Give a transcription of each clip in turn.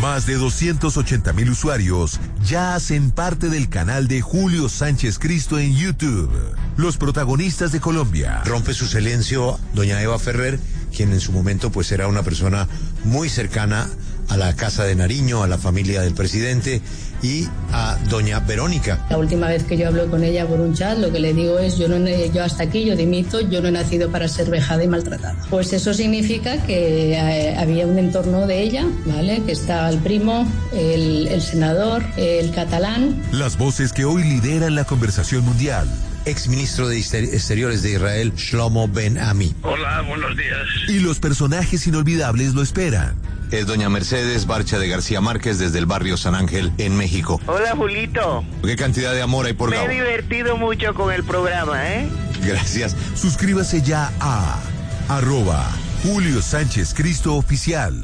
Más de 280,000 usuarios ya hacen parte del canal de Julio Sánchez Cristo en YouTube. Los protagonistas de Colombia. Rompe su silencio doña Eva Ferrer, quien en su momento pues era una persona muy cercana a la Casa de Nariño, a la familia del presidente y a doña Verónica. La última vez que yo hablo con ella por un chat, lo que le digo es, yo hasta aquí, yo dimito, yo no he nacido para ser vejada y maltratada. Pues eso significa que había un entorno de ella, ¿vale? Que está el primo, el senador, el catalán. Las voces que hoy lideran la conversación mundial. Exministro de Exteriores de Israel, Shlomo Ben-Ami. Hola, buenos días. Y los personajes inolvidables lo esperan. Es doña Mercedes Barcha de García Márquez desde el barrio San Ángel en México. Hola, Julito. ¿Qué cantidad de amor hay por Gabo? Me he divertido mucho con el programa, ¿eh? Gracias. Suscríbase ya a @Julio Sánchez Cristo Oficial.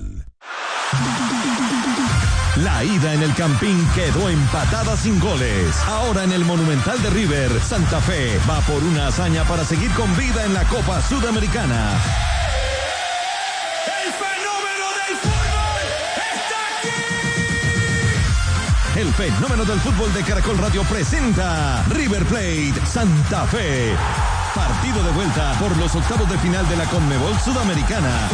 La ida en el Campín quedó empatada sin goles. Ahora en el Monumental de River, Santa Fe va por una hazaña para seguir con vida en la Copa Sudamericana. ¡El fenómeno del fútbol está aquí! El fenómeno del fútbol de Caracol Radio presenta River Plate Santa Fe. Partido de vuelta por los octavos de final de la Conmebol Sudamericana.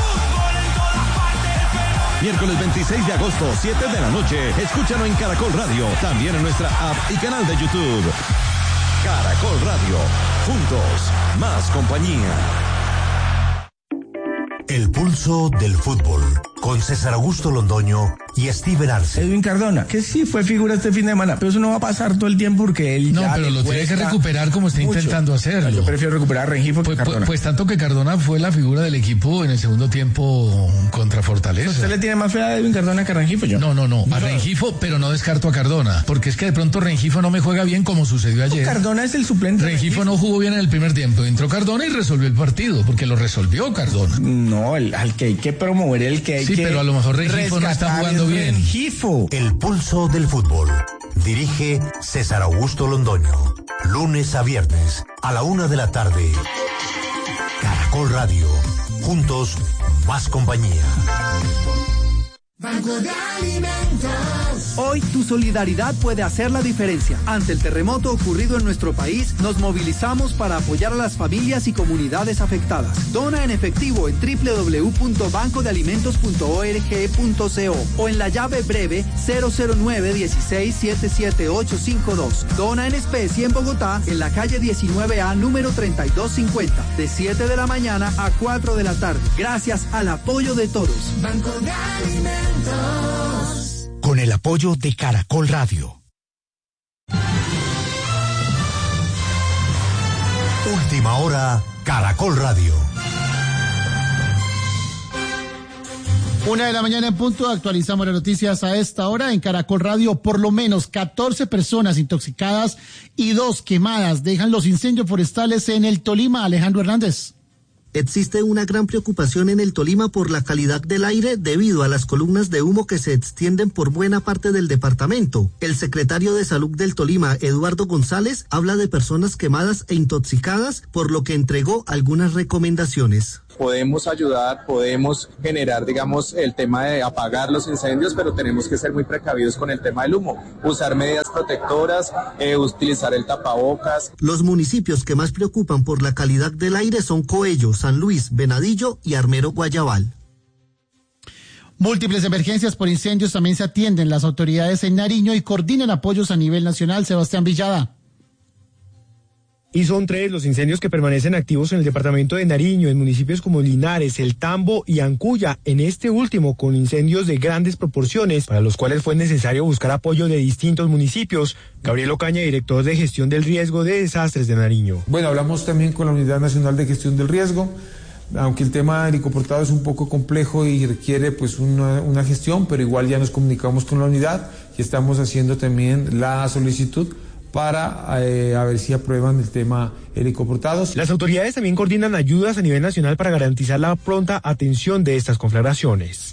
Miércoles 26 de agosto, 7 de la noche. Escúchalo en Caracol Radio, también en nuestra app y canal de YouTube. Caracol Radio, juntos, más compañía. El pulso del fútbol, con César Augusto Londoño y Steven Arce. Edwin Cardona, que sí fue figura este fin de semana, pero eso no va a pasar todo el tiempo porque él no, pero lo tiene que recuperar como está intentando hacerlo. Yo prefiero recuperar a Rengifo que Cardona. Pues tanto que Cardona fue la figura del equipo en el segundo tiempo contra Fortaleza. ¿Usted le tiene más fe a Edwin Cardona que a Rengifo? Yo. No, a Rengifo, pero no descarto a Cardona, porque es que de pronto Rengifo no me juega bien como sucedió ayer. Cardona es el suplente. Rengifo no jugó bien en el primer tiempo, entró Cardona y resolvió el partido, porque lo resolvió Cardona. No, al que hay que promover, el que hay que... Sí, pero a lo mejor Rengifo no está jugando bien. Rengifo. El pulso del fútbol. Dirige César Augusto Londoño. Lunes a viernes a la 1 de la tarde. Caracol Radio. Juntos, más compañía. Banco de Alimentos. Hoy tu solidaridad puede hacer la diferencia. Ante el terremoto ocurrido en nuestro país, nos movilizamos para apoyar a las familias y comunidades afectadas. Dona en efectivo en www.bancodealimentos.org.co o en la llave breve 009-16-77852. Dona en especie en Bogotá, en la calle 19A, número 3250, de 7 de la mañana a 4 de la tarde. Gracias al apoyo de todos. Banco de Alimentos. Con el apoyo de Caracol Radio. Última hora, Caracol Radio. 1 de la mañana en punto, actualizamos las noticias a esta hora en Caracol Radio. Por lo menos 14 personas intoxicadas y 2 quemadas dejan los incendios forestales en el Tolima. Alejandro Hernández. Existe una gran preocupación en el Tolima por la calidad del aire debido a las columnas de humo que se extienden por buena parte del departamento. El secretario de Salud del Tolima, Eduardo González, habla de personas quemadas e intoxicadas, por lo que entregó algunas recomendaciones. Podemos ayudar, podemos generar, digamos, el tema de apagar los incendios, pero tenemos que ser muy precavidos con el tema del humo. Usar medidas protectoras, utilizar el tapabocas. Los municipios que más preocupan por la calidad del aire son Coello, San Luis, Venadillo y Armero Guayabal. Múltiples emergencias por incendios también se atienden las autoridades en Nariño y coordinan apoyos a nivel nacional. Sebastián Villada. Y son 3 los incendios que permanecen activos en el departamento de Nariño, en municipios como Linares, El Tambo y Ancuya, en este último con incendios de grandes proporciones, para los cuales fue necesario buscar apoyo de distintos municipios. Gabriel Ocaña, director de Gestión del Riesgo de Desastres de Nariño. Bueno, hablamos también con la Unidad Nacional de Gestión del Riesgo, aunque el tema helicoportado es un poco complejo y requiere pues una gestión, pero igual ya nos comunicamos con la unidad y estamos haciendo también la solicitud para a ver si aprueban el tema helicoportados. Las autoridades también coordinan ayudas a nivel nacional para garantizar la pronta atención de estas conflagraciones.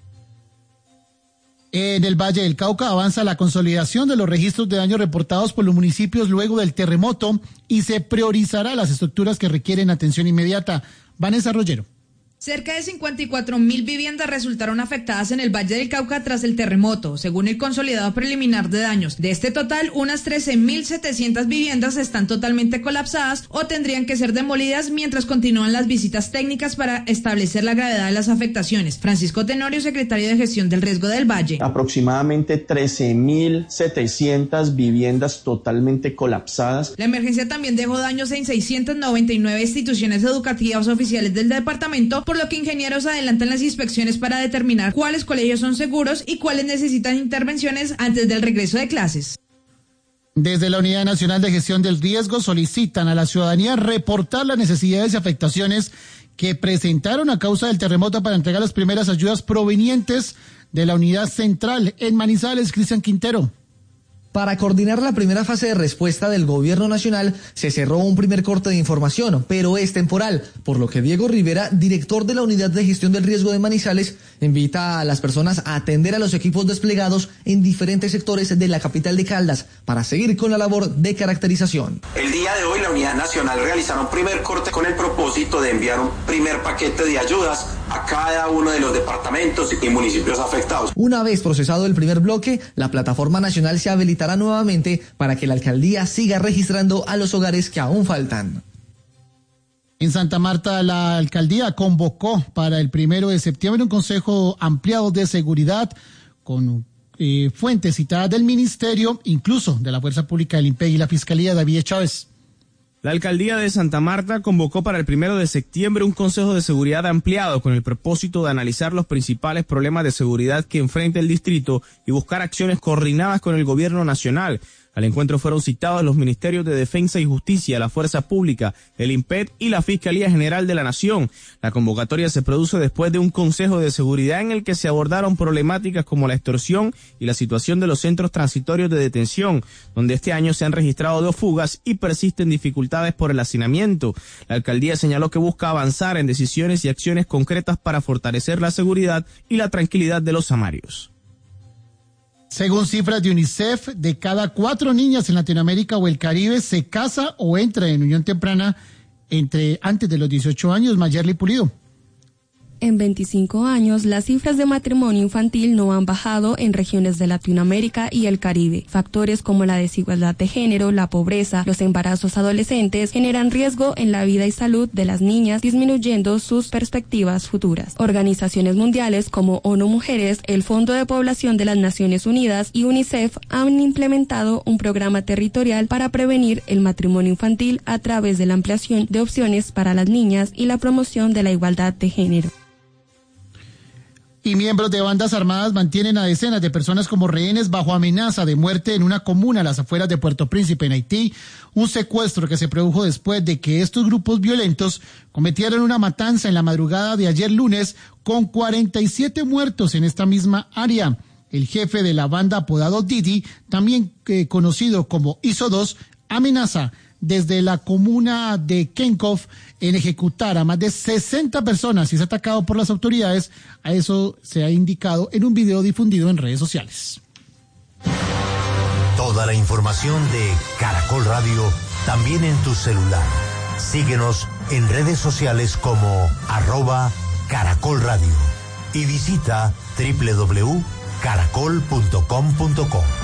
En el Valle del Cauca avanza la consolidación de los registros de daños reportados por los municipios luego del terremoto y se priorizará las estructuras que requieren atención inmediata. Vanessa Rollero. Cerca de 54.000 viviendas resultaron afectadas en el Valle del Cauca tras el terremoto, según el consolidado preliminar de daños. De este total, unas 13.700 viviendas están totalmente colapsadas o tendrían que ser demolidas mientras continúan las visitas técnicas para establecer la gravedad de las afectaciones. Francisco Tenorio, secretario de Gestión del Riesgo del Valle. Aproximadamente 13.700 viviendas totalmente colapsadas. La emergencia también dejó daños en 699 instituciones educativas oficiales del departamento, por lo que ingenieros adelantan las inspecciones para determinar cuáles colegios son seguros y cuáles necesitan intervenciones antes del regreso de clases. Desde la Unidad Nacional de Gestión del Riesgo solicitan a la ciudadanía reportar las necesidades y afectaciones que presentaron a causa del terremoto para entregar las primeras ayudas provenientes de la unidad central en Manizales. Cristian Quintero. Para coordinar la primera fase de respuesta del gobierno nacional, se cerró un primer corte de información, pero es temporal, por lo que Diego Rivera, director de la Unidad de Gestión del Riesgo de Manizales, invita a las personas a atender a los equipos desplegados en diferentes sectores de la capital de Caldas para seguir con la labor de caracterización. El día de hoy la Unidad Nacional realizará un primer corte con el propósito de enviar un primer paquete de ayudas a cada uno de los departamentos y municipios afectados. Una vez procesado el primer bloque, la plataforma nacional se habilitará nuevamente para que la alcaldía siga registrando a los hogares que aún faltan. En Santa Marta, la alcaldía convocó para el 1 de septiembre un consejo ampliado de seguridad con fuentes citadas del ministerio, incluso de la Fuerza Pública, del INPEC y la Fiscalía. David Chávez. La alcaldía de Santa Marta convocó para el 1 de septiembre un consejo de seguridad ampliado con el propósito de analizar los principales problemas de seguridad que enfrenta el distrito y buscar acciones coordinadas con el gobierno nacional. Al encuentro fueron citados los ministerios de Defensa y Justicia, la Fuerza Pública, el INPEC y la Fiscalía General de la Nación. La convocatoria se produce después de un consejo de seguridad en el que se abordaron problemáticas como la extorsión y la situación de los centros transitorios de detención, donde este año se han registrado 2 fugas y persisten dificultades por el hacinamiento. La alcaldía señaló que busca avanzar en decisiones y acciones concretas para fortalecer la seguridad y la tranquilidad de los samarios. Según cifras de UNICEF, de cada 4 niñas en Latinoamérica o el Caribe se casa o entra en unión temprana antes de los 18 años. Mayerly Pulido. En 25 años, las cifras de matrimonio infantil no han bajado en regiones de Latinoamérica y el Caribe. Factores como la desigualdad de género, la pobreza, los embarazos adolescentes generan riesgo en la vida y salud de las niñas, disminuyendo sus perspectivas futuras. Organizaciones mundiales como ONU Mujeres, el Fondo de Población de las Naciones Unidas y UNICEF han implementado un programa territorial para prevenir el matrimonio infantil a través de la ampliación de opciones para las niñas y la promoción de la igualdad de género. Y miembros de bandas armadas mantienen a decenas de personas como rehenes bajo amenaza de muerte en una comuna a las afueras de Puerto Príncipe, en Haití. Un secuestro que se produjo después de que estos grupos violentos cometieran una matanza en la madrugada de ayer lunes con 47 muertos en esta misma área. El jefe de la banda, apodado Didi, también conocido como ISO 2, amenaza desde la comuna de Kenkov en ejecutar a más de 60 personas y es atacado por las autoridades. A eso se ha indicado en un video difundido en redes sociales. Toda la información de Caracol Radio también en tu celular. Síguenos en redes sociales como @Caracol Radio y visita www.caracol.com.co.